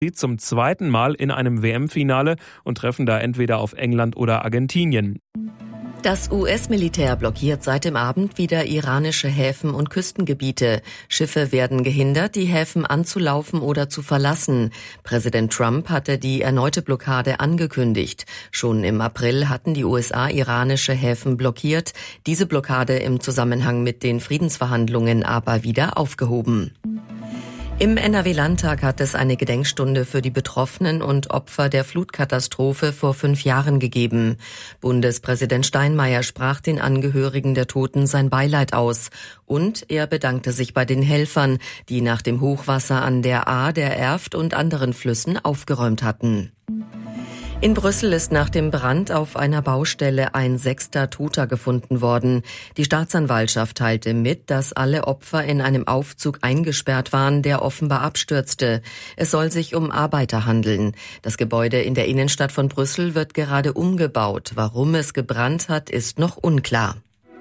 zum zweiten Mal in einem WM-Finale und treffen da entweder auf England oder Argentinien. Das US-Militär blockiert seit dem Abend wieder iranische Häfen und Küstengebiete. Schiffe werden gehindert, die Häfen anzulaufen oder zu verlassen. Präsident Trump hatte die erneute Blockade angekündigt. Schon im April hatten die USA iranische Häfen blockiert, diese Blockade im Zusammenhang mit den Friedensverhandlungen aber wieder aufgehoben. Im NRW-Landtag hat es eine Gedenkstunde für die Betroffenen und Opfer der Flutkatastrophe vor 5 Jahren gegeben. Bundespräsident Steinmeier sprach den Angehörigen der Toten sein Beileid aus. Und er bedankte sich bei den Helfern, die nach dem Hochwasser an der Ahr, der Erft und anderen Flüssen aufgeräumt hatten. In Brüssel ist nach dem Brand auf einer Baustelle ein 6. Toter gefunden worden. Die Staatsanwaltschaft teilte mit, dass alle Opfer in einem Aufzug eingesperrt waren, der offenbar abstürzte. Es soll sich um Arbeiter handeln. Das Gebäude in der Innenstadt von Brüssel wird gerade umgebaut. Warum es gebrannt hat, ist noch unklar.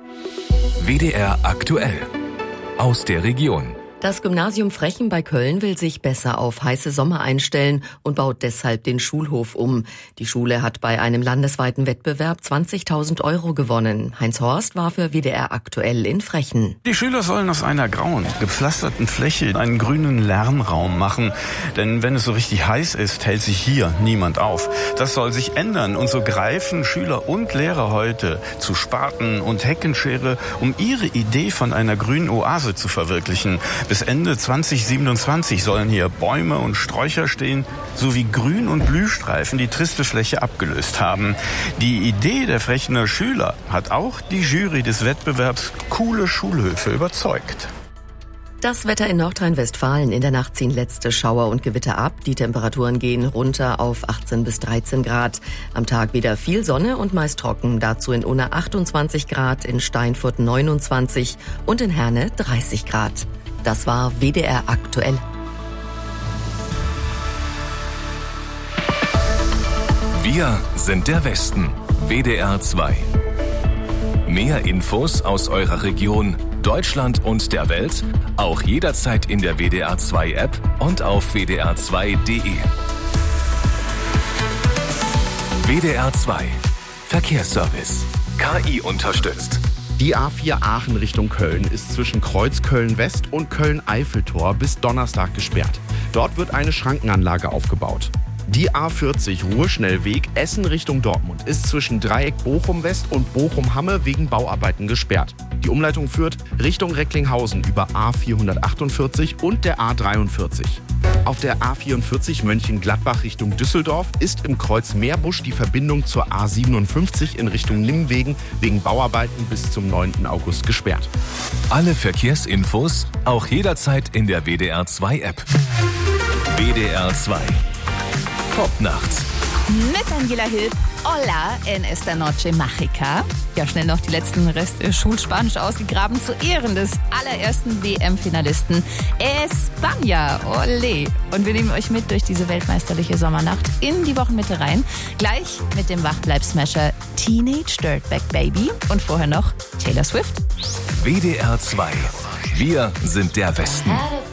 WDR aktuell. Aus der Region. Das Gymnasium Frechen bei Köln will sich besser auf heiße Sommer einstellen und baut deshalb den Schulhof um. Die Schule hat bei einem landesweiten Wettbewerb 20.000 € gewonnen. Heinz Horst war für WDR aktuell in Frechen. Die Schüler sollen aus einer grauen, gepflasterten Fläche einen grünen Lernraum machen. Denn wenn es so richtig heiß ist, hält sich hier niemand auf. Das soll sich ändern und so greifen Schüler und Lehrer heute zu Spaten und Heckenschere, um ihre Idee von einer grünen Oase zu verwirklichen. Bis Ende 2027 sollen hier Bäume und Sträucher stehen, sowie Grün- und Blühstreifen die triste Fläche abgelöst haben. Die Idee der Frechener Schüler hat auch die Jury des Wettbewerbs Coole Schulhöfe überzeugt. Das Wetter in Nordrhein-Westfalen. In der Nacht ziehen letzte Schauer und Gewitter ab. Die Temperaturen gehen runter auf 18 bis 13 Grad. Am Tag wieder viel Sonne und meist trocken. Dazu in Unna 28 Grad, in Steinfurt 29 und in Herne 30 Grad. Das war WDR aktuell. Wir sind der Westen. WDR 2. Mehr Infos aus eurer Region, Deutschland und der Welt, auch jederzeit in der WDR 2 App und auf wdr2.de. WDR 2. Verkehrsservice. KI unterstützt. Die A4 Aachen Richtung Köln ist zwischen Kreuzköln West und Köln-Eiffeltor bis Donnerstag gesperrt. Dort wird eine Schrankenanlage aufgebaut. Die A40 Ruhrschnellweg Essen Richtung Dortmund ist zwischen Dreieck Bochum West und Bochum Hamme wegen Bauarbeiten gesperrt. Die Umleitung führt Richtung Recklinghausen über A448 und der A43. Auf der A44 Mönchengladbach Richtung Düsseldorf ist im Kreuz Meerbusch die Verbindung zur A57 in Richtung Nimwegen wegen Bauarbeiten bis zum 9. August gesperrt. Alle Verkehrsinfos auch jederzeit in der WDR 2 App. WDR 2. Popnacht. Mit Angela Hill. Hola en esta noche mágica. Ja, schnell noch die letzten Reste Schulspanisch ausgegraben zu Ehren des allerersten WM-Finalisten España. Ole. Und wir nehmen euch mit durch diese weltmeisterliche Sommernacht in die Wochenmitte rein. Gleich mit dem Wachbleib-Smasher Teenage Dirtbag Baby und vorher noch Taylor Swift. WDR 2. Wir sind der Westen.